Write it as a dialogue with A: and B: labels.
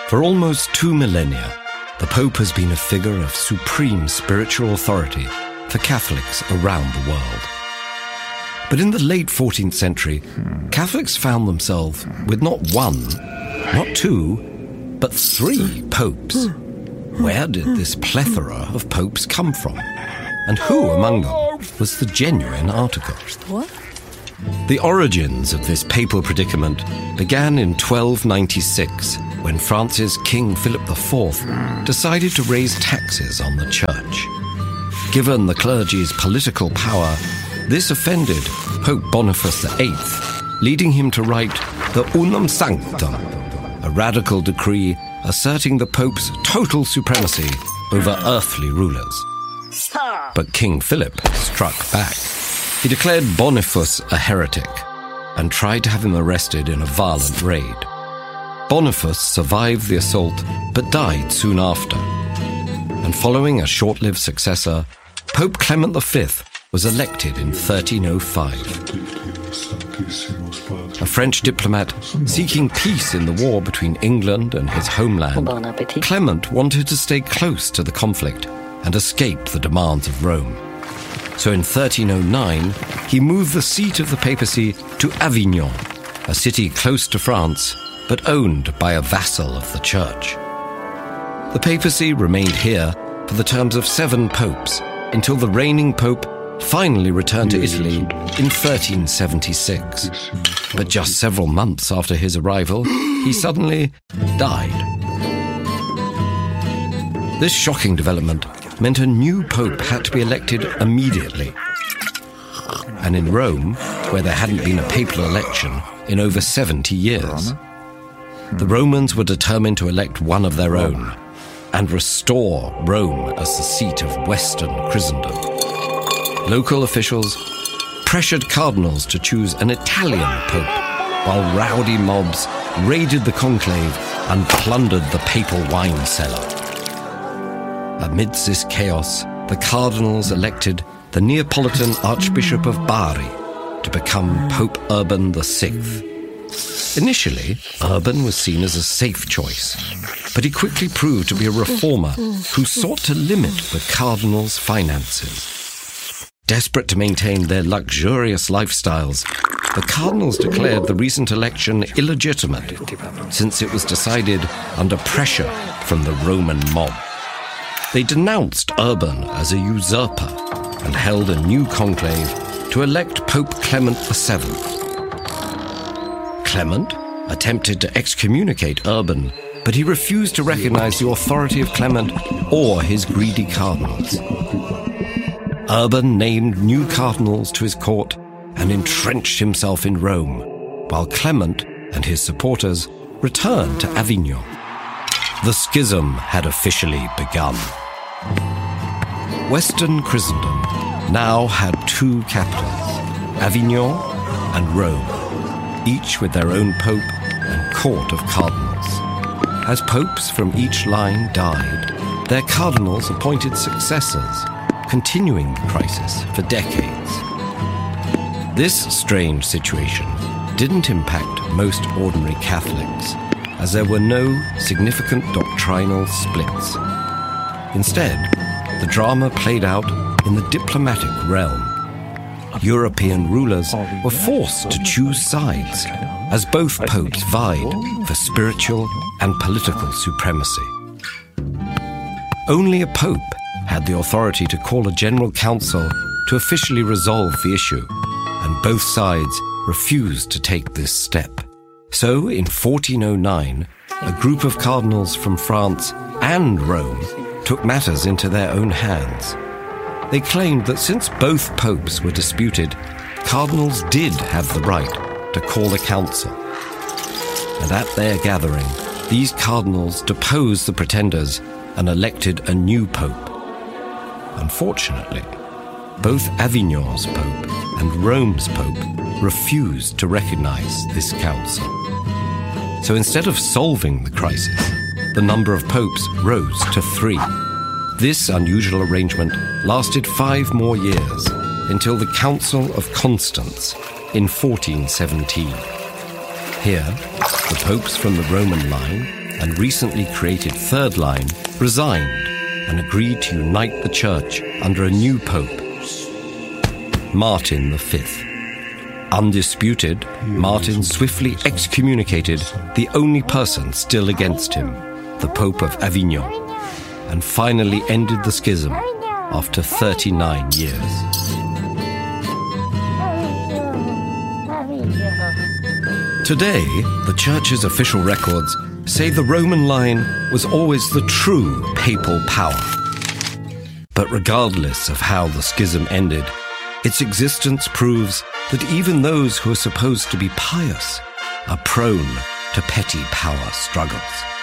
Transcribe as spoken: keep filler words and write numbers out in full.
A: For almost two millennia, the Pope has been a figure of supreme spiritual authority for Catholics around the world. But in the late fourteenth century, Catholics found themselves with not one, not two, but three popes. Where did this plethora of popes come from? And who among them was the genuine article?
B: What?
A: The origins of this papal predicament began in twelve ninety-six, when France's King Philip the Fourth decided to raise taxes on the church. Given the clergy's political power, this offended Pope Boniface the Eighth, leading him to write the Unum Sanctum, a radical decree asserting the Pope's total supremacy over earthly rulers. But King Philip struck back. He declared Boniface a heretic and tried to have him arrested in a violent raid. Boniface survived the assault but died soon after. And following a short-lived successor, Pope Clement the Fifth was elected in thirteen oh five. A French diplomat seeking peace in the war between England and his homeland, Clement wanted to stay close to the conflict and escape the demands of Rome. So in thirteen oh nine, he moved the seat of the papacy to Avignon, a city close to France, but owned by a vassal of the church. The papacy remained here for the terms of seven popes, until the reigning pope finally returned to Italy in thirteen seventy-six. But just several months after his arrival, he suddenly died. This shocking development meant a new pope had to be elected immediately. And in Rome, where there hadn't been a papal election in over seventy years, the Romans were determined to elect one of their own and restore Rome as the seat of Western Christendom. Local officials pressured cardinals to choose an Italian pope, while rowdy mobs raided the conclave and plundered the papal wine cellar. Amidst this chaos, the cardinals elected the Neapolitan Archbishop of Bari to become Pope Urban the Sixth. Initially, Urban was seen as a safe choice, but he quickly proved to be a reformer who sought to limit the cardinals' finances. Desperate to maintain their luxurious lifestyles, the cardinals declared the recent election illegitimate, since it was decided under pressure from the Roman mob. They denounced Urban as a usurper and held a new conclave to elect Pope Clement the Seventh. Clement attempted to excommunicate Urban, but he refused to recognize the authority of Clement or his greedy cardinals. Urban named new cardinals to his court and entrenched himself in Rome, while Clement and his supporters returned to Avignon. The schism had officially begun. Western Christendom now had two capitals, Avignon and Rome, each with their own pope and court of cardinals. As popes from each line died, their cardinals appointed successors, continuing the crisis for decades. This strange situation didn't impact most ordinary Catholics, as there were no significant doctrinal splits. Instead, the drama played out in the diplomatic realm. European rulers were forced to choose sides, as both popes vied for spiritual and political supremacy. Only a pope had the authority to call a general council to officially resolve the issue, and both sides refused to take this step. So, in fourteen oh nine, a group of cardinals from France and Rome took matters into their own hands. They claimed that since both popes were disputed, cardinals did have the right to call a council. And at their gathering, these cardinals deposed the pretenders and elected a new pope. Unfortunately, both Avignon's pope and Rome's pope refused to recognize this council. So instead of solving the crisis, the number of popes rose to three. This unusual arrangement lasted five more years, until the Council of Constance in fourteen seventeen. Here, the popes from the Roman line, and recently created Third Line resigned and agreed to unite the Church under a new Pope, Martin the Fifth. Undisputed, Martin swiftly excommunicated the only person still against him, the Pope of Avignon, and finally ended the schism after thirty-nine years. Today, the Church's official records say the Roman line was always the true papal power. But regardless of how the schism ended, its existence proves that even those who are supposed to be pious are prone to petty power struggles.